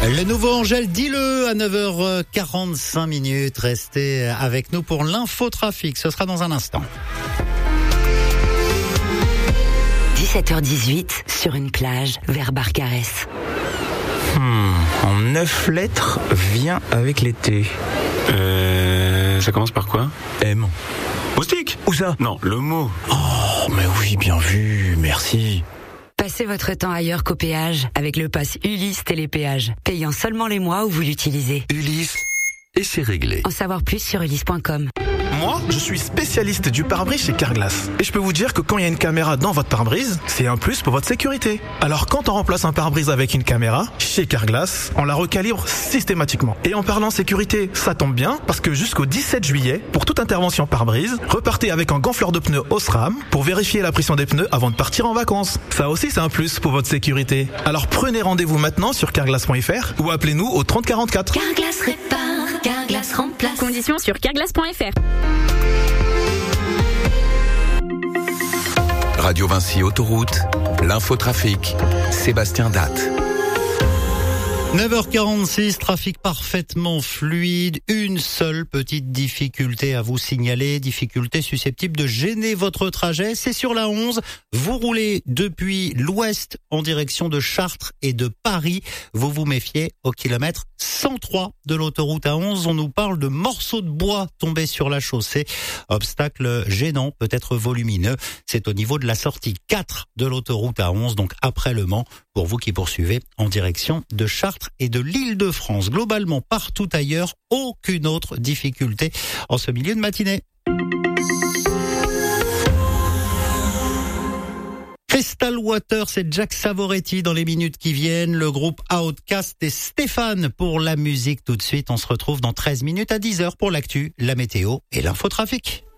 Le nouveau Angèle, dis-le à 9h45. Restez avec nous pour l'infotrafic. Ce sera dans un instant. 17h18 sur une plage vers Barcarès. En 9 lettres, vient avec l'été. Ça commence par quoi? M. Moustique? Où ça? Non, le mot. Oh, mais oui, bien vu, merci. Passez votre temps ailleurs qu'au péage avec le pass Ulysse Télépéage, payant seulement les mois où vous l'utilisez. Ulysse, et c'est réglé. En savoir plus sur ulysse.com. Moi, je suis spécialiste du pare-brise chez Carglass. Et je peux vous dire que quand il y a une caméra dans votre pare-brise, c'est un plus pour votre sécurité. Alors quand on remplace un pare-brise avec une caméra, chez Carglass, on la recalibre systématiquement. Et en parlant sécurité, ça tombe bien, parce que jusqu'au 17 juillet, pour toute intervention pare-brise, repartez avec un gonfleur de pneus Osram pour vérifier la pression des pneus avant de partir en vacances. Ça aussi, c'est un plus pour votre sécurité. Alors prenez rendez-vous maintenant sur carglass.fr ou appelez-nous au 30 44. Carglass répare, Carglass remplace. Conditions sur carglass.fr. Radio Vinci Autoroute, l'infotrafic, Sébastien Datte. 9h46, trafic parfaitement fluide. Une seule petite difficulté à vous signaler, difficulté susceptible de gêner votre trajet. C'est sur la 11. Vous roulez depuis l'ouest en direction de Chartres et de Paris. Vous vous méfiez au kilomètre 103 de l'autoroute A11. On nous parle de morceaux de bois tombés sur la chaussée. Obstacle gênant, peut-être volumineux. C'est au niveau de la sortie 4 de l'autoroute A11, donc après Le Mans, pour vous qui poursuivez en direction de Chartres et de l'Île-de-France. Globalement, partout ailleurs, aucune autre difficulté en ce milieu de matinée. Crystal Water, c'est Jack Savoretti dans les minutes qui viennent. Le groupe Outcast et Stéphane pour la musique tout de suite. On se retrouve dans 13 minutes à 10h pour l'actu, la météo et l'infotrafic.